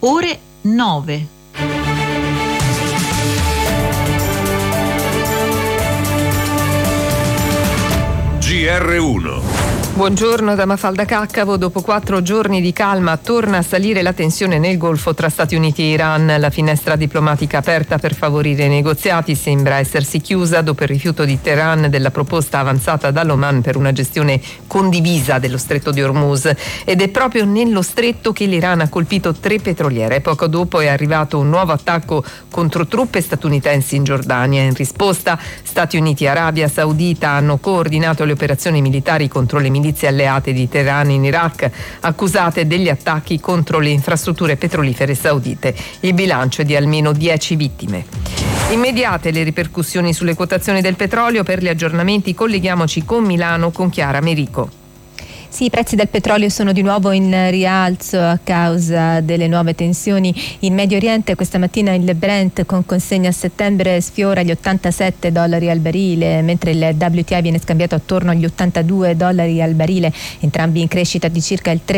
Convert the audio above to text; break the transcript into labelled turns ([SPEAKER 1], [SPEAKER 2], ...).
[SPEAKER 1] Ore 9.
[SPEAKER 2] GR1.
[SPEAKER 3] Buongiorno da Mafalda Caccavo. Dopo 4 giorni di calma torna a salire la tensione nel Golfo tra Stati Uniti e Iran. La finestra diplomatica aperta per favorire i negoziati sembra essersi chiusa dopo il rifiuto di Teheran della proposta avanzata dall'Oman per una gestione condivisa dello stretto di Hormuz. Ed è proprio nello stretto che l'Iran ha colpito 3 petroliere. Poco dopo è arrivato un nuovo attacco contro truppe statunitensi in Giordania. In risposta, Stati Uniti e Arabia Saudita hanno coordinato le operazioni militari contro le milizie alleate di Teheran in Iraq, accusate degli attacchi contro le infrastrutture petrolifere saudite. Il bilancio è di almeno 10 vittime. Immediate le ripercussioni sulle quotazioni del petrolio. Per gli aggiornamenti colleghiamoci con Milano con Chiara Merico.
[SPEAKER 4] Sì, i prezzi del petrolio sono di nuovo in rialzo a causa delle nuove tensioni in Medio Oriente. Questa mattina il Brent con consegna a settembre sfiora gli $87 al barile, mentre il WTI viene scambiato attorno agli $82 al barile, entrambi in crescita di circa il 3%.